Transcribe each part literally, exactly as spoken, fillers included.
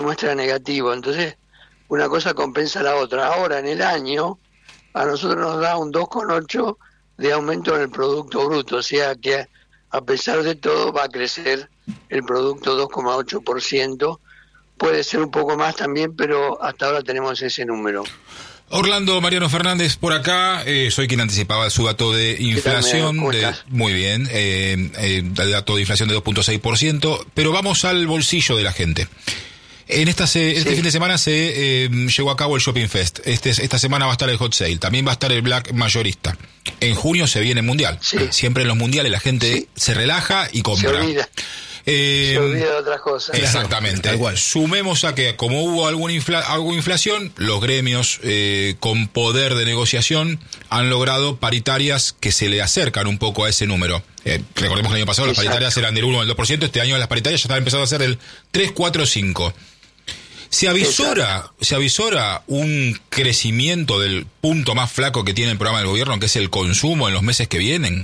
muestra negativo, entonces una cosa compensa la otra. Ahora en el año a nosotros nos da un dos coma ocho de aumento en el Producto Bruto, o sea que a pesar de todo va a crecer el producto dos coma ocho por ciento, puede ser un poco más también, pero hasta ahora tenemos ese número. Orlando Mariano Fernández por acá, eh, soy quien anticipaba su dato de inflación. De, muy bien, eh, eh, el dato de inflación de dos punto seis por ciento, pero vamos al bolsillo de la gente. En esta se, este sí. fin de semana se eh, llevó a cabo el Shopping Fest. Este, esta semana va a estar el Hot Sale, también va a estar el Black Mayorista. En junio se viene el Mundial. Sí. Siempre en los mundiales la gente sí. se relaja y compra. Se olvida. Eh, se olvida de otras cosas. Exactamente. Claro. Igual. Sumemos a que como hubo alguna infla, algo inflación, los gremios eh, con poder de negociación han logrado paritarias que se le acercan un poco a ese número. Eh, recordemos que el año pasado Exacto. las paritarias eran del uno o del dos por ciento, este año las paritarias ya están empezando a ser del tres, cuatro, cinco. ¿Se avisora, se avisora un crecimiento del punto más flaco que tiene el programa del gobierno, que es el consumo en los meses que vienen?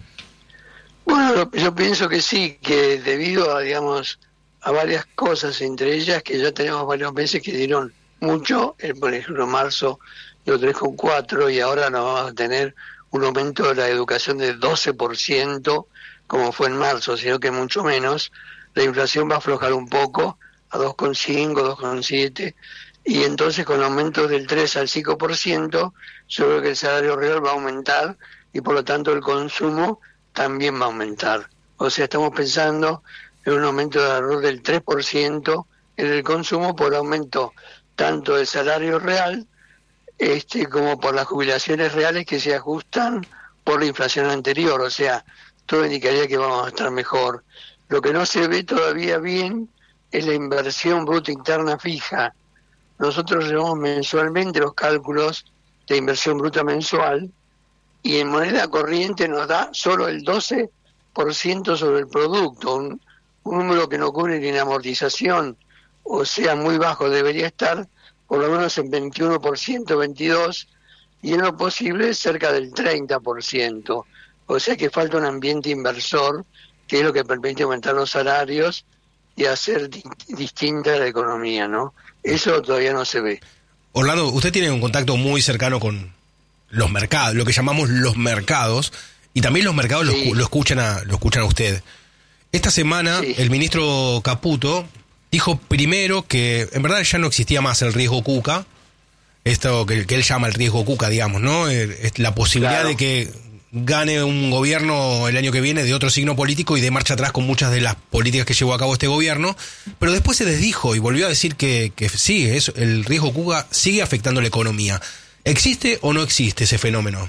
Bueno, yo pienso que sí, que debido a, digamos, a varias cosas, entre ellas que ya tenemos varios meses que dieron mucho, el, por ejemplo, marzo dio tres coma cuatro y ahora nos vamos a tener un aumento de la educación de doce por ciento, como fue en marzo, sino que mucho menos. La inflación va a aflojar un poco, a dos coma cinco, dos coma siete, y entonces con aumentos del tres al cinco por ciento, yo creo que el salario real va a aumentar y por lo tanto el consumo también va a aumentar. O sea, estamos pensando en un aumento de alrededor del tres por ciento en el consumo por aumento tanto del salario real este como por las jubilaciones reales que se ajustan por la inflación anterior. O sea, todo indicaría que vamos a estar mejor. Lo que no se ve todavía bien es la inversión bruta interna fija. Nosotros llevamos mensualmente los cálculos de inversión bruta mensual y en moneda corriente nos da solo el doce por ciento sobre el producto, un, un número que no cubre ni la amortización, o sea, muy bajo, debería estar por lo menos en veintiuno por ciento, veintidós por ciento, y en lo posible cerca del treinta por ciento. O sea que falta un ambiente inversor, que es lo que permite aumentar los salarios y hacer di- distinta la economía, ¿no? Eso todavía no se ve. Orlando, usted tiene un contacto muy cercano con los mercados, lo que llamamos los mercados, y también los mercados sí. lo, lo escuchan a lo escuchan a usted. Esta semana sí. el ministro Caputo dijo primero que en verdad ya no existía más el riesgo Cuca, esto que, que él llama el riesgo Cuca, digamos, ¿no? Es la posibilidad claro. de que gane un gobierno el año que viene de otro signo político y de marcha atrás con muchas de las políticas que llevó a cabo este gobierno, pero después se desdijo y volvió a decir que, que sí, es, el riesgo Cuca sigue afectando la economía. ¿Existe o no existe ese fenómeno?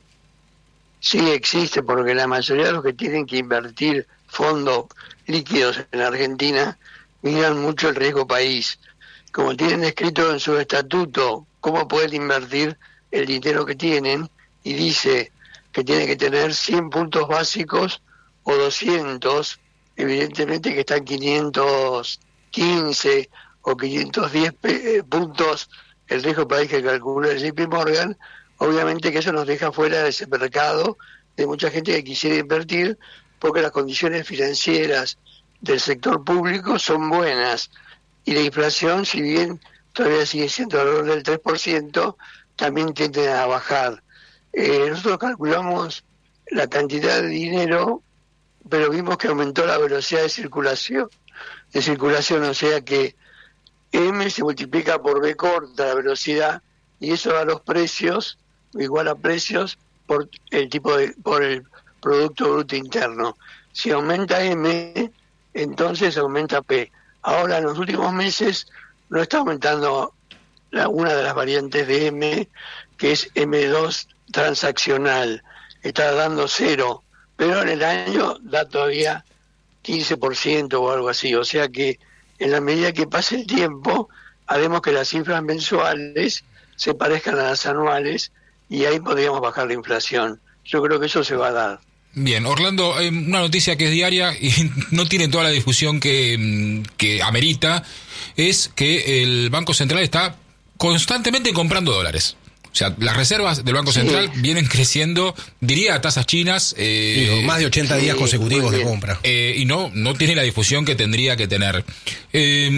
Sí existe, porque la mayoría de los que tienen que invertir fondos líquidos en Argentina miran mucho el riesgo país. Como tienen escrito en su estatuto cómo pueden invertir el dinero que tienen, y dice que tiene que tener cien puntos básicos o doscientos, evidentemente que están quinientos quince o quinientos diez pe- puntos el riesgo país que calcula el J P Morgan, obviamente que eso nos deja fuera de ese mercado de mucha gente que quisiera invertir, porque las condiciones financieras del sector público son buenas, y la inflación, si bien todavía sigue siendo alrededor del tres por ciento, también tiende a bajar. Eh, nosotros calculamos la cantidad de dinero, pero vimos que aumentó la velocidad de circulación, de circulación, o sea que M se multiplica por B corta la velocidad, y eso da los precios, igual a precios por el tipo de, por el Producto Bruto Interno. Si aumenta M, entonces aumenta P. Ahora en los últimos meses no está aumentando la, una de las variantes de M, que es eme dos transaccional, está dando cero, pero en el año da todavía quince por ciento o algo así, o sea que en la medida que pase el tiempo, haremos que las cifras mensuales se parezcan a las anuales y ahí podríamos bajar la inflación. Yo creo que eso se va a dar. Bien, Orlando, eh, una noticia que es diaria y no tiene toda la difusión que, que amerita, es que el Banco Central está constantemente comprando dólares. O sea, las reservas del Banco Central sí. vienen creciendo, diría a tasas chinas. Eh, Digo, más de ochenta sí, días consecutivos de compra. Eh, y no, no tiene la difusión que tendría que tener. Eh,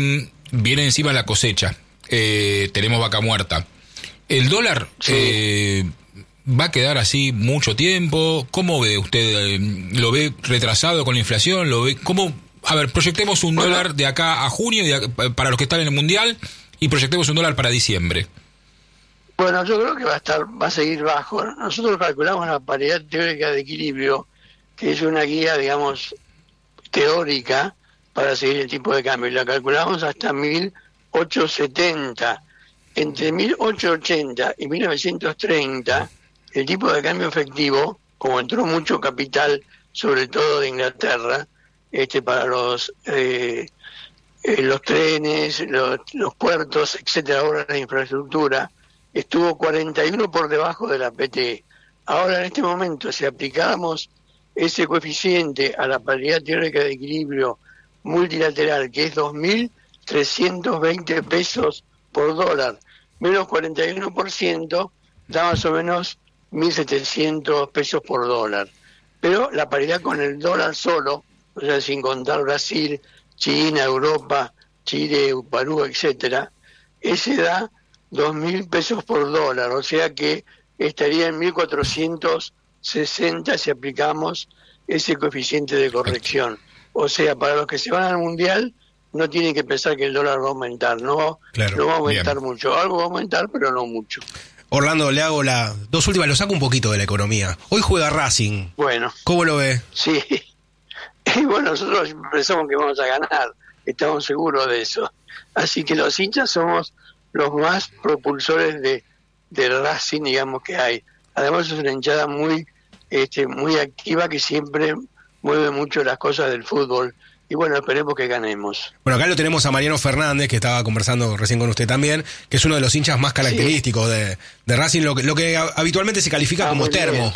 viene encima la cosecha, eh, tenemos vaca muerta. ¿El dólar sí. eh, va a quedar así mucho tiempo? ¿Cómo ve usted? ¿Lo ve retrasado con la inflación? ¿Lo ve cómo? A ver, proyectemos un bueno, dólar de acá a junio de acá, para los que están en el Mundial y proyectemos un dólar para diciembre. Bueno, yo creo que va a estar, va a seguir bajo. Nosotros calculamos la paridad teórica de equilibrio, que es una guía, digamos, teórica para seguir el tipo de cambio. Y la calculamos hasta mil ochocientos setenta. Entre mil ochocientos ochenta y mil novecientos treinta, el tipo de cambio efectivo, como entró mucho capital, sobre todo de Inglaterra, este para los eh, eh, los trenes, los, los puertos, etcétera, obras de infraestructura, estuvo cuarenta y uno por debajo de la P T E. Ahora, en este momento, si aplicáramos ese coeficiente a la paridad teórica de equilibrio multilateral, que es dos mil trescientos veinte pesos por dólar, menos cuarenta y uno por ciento, da más o menos mil setecientos pesos por dólar. Pero la paridad con el dólar solo, o sea, sin contar Brasil, China, Europa, Chile, Perú, etcétera, ese da dos mil pesos por dólar, o sea que estaría en mil cuatrocientos sesenta si aplicamos ese coeficiente de corrección. O sea, para los que se van al Mundial, no tienen que pensar que el dólar va a aumentar, no, claro, no va a aumentar bien. mucho, algo va a aumentar, pero no mucho. Orlando, le hago las dos últimas, lo saco un poquito de la economía. Hoy juega Racing. Bueno. ¿Cómo lo ve? Sí, y bueno, nosotros pensamos que vamos a ganar, estamos seguros de eso. Así que los hinchas somos los más propulsores de, de Racing, digamos, que hay. Además es una hinchada muy, este, muy activa que siempre mueve mucho las cosas del fútbol. Y bueno, esperemos que ganemos. Bueno, acá lo tenemos a Mariano Fernández, que estaba conversando recién con usted también, que es uno de los hinchas más característicos sí. de, de Racing, lo que, lo que habitualmente se califica ah, como termo.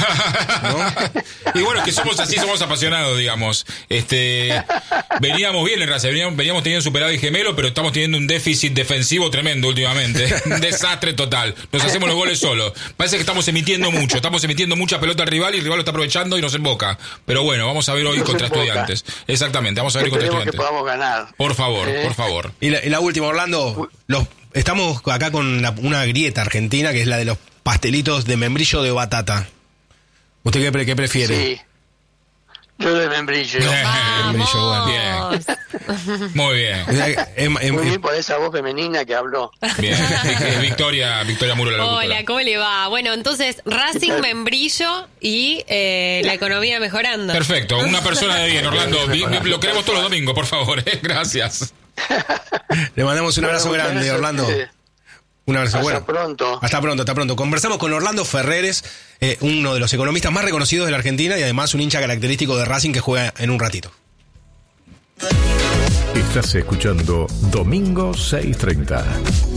¿No? Y bueno, que somos así, somos apasionados, digamos. Este, veníamos bien en Racing, veníamos, veníamos teniendo superávit gemelo, pero estamos teniendo un déficit defensivo tremendo últimamente. Un desastre total. Nos hacemos los goles solos. Parece que estamos emitiendo mucho, estamos emitiendo mucha pelota al rival y el rival lo está aprovechando y nos emboca. Pero bueno, vamos a ver hoy nos contra emboca. Estudiantes. Exactamente, vamos a ver hoy contra Estudiantes. Que podamos ganar. Por favor, ¿Eh? por favor. Y la, y la última, Orlando, los, estamos acá con la, una grieta argentina que es la de los pastelitos de membrillo de batata. ¿Usted qué, pre, qué prefiere? Sí, yo de membrillo. Membrillo, bueno. Bien. Muy bien. Es, Muy bien por esa voz femenina que habló. Bien. Victoria, Victoria Muro, la locutora. Hola, ¿cómo le va? Bueno, entonces, Racing, membrillo y eh, la economía mejorando. Perfecto, una persona de bien, Orlando. Lo queremos todos los domingos, por favor. ¿eh? Gracias. Le mandamos un abrazo bueno, grande, Orlando. Un abrazo. Hasta bueno, pronto. Hasta pronto, hasta pronto. Conversamos con Orlando Ferreres, eh, uno de los economistas más reconocidos de la Argentina y además un hincha característico de Racing que juega en un ratito. Estás escuchando Domingo seiscientos treinta.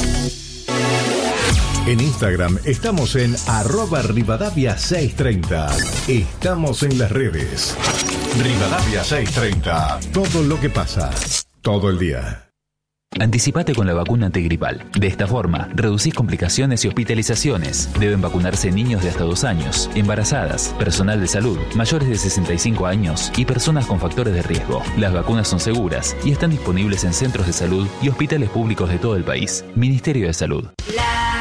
En Instagram estamos en arroba Rivadavia seiscientos treinta. Estamos en las redes. Rivadavia seiscientos treinta. Todo lo que pasa, todo el día. Anticipate con la vacuna antigripal. De esta forma, reducís complicaciones y hospitalizaciones. Deben vacunarse niños de hasta dos años, embarazadas, personal de salud, mayores de sesenta y cinco años y personas con factores de riesgo. Las vacunas son seguras y están disponibles en centros de salud y hospitales públicos de todo el país. Ministerio de Salud.